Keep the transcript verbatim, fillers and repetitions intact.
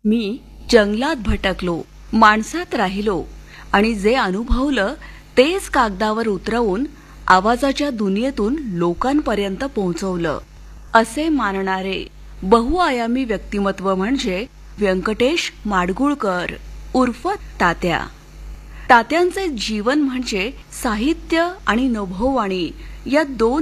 मी जंगलात भटकलो, माणसात राहिलो आणि जे अनुभवलं तेच कागदावर उतरवून आवाजाच्या दुनियेतून लोकांपर्यंत पोहोचवलं असे मानणारे बहुआयामी व्यक्तिमत्व म्हणजे व्यंकटेश माडगूळकर उर्फ तात्या. तात्यांचे जीवन म्हणजे साहित्य आणि नभोवाणी या दोन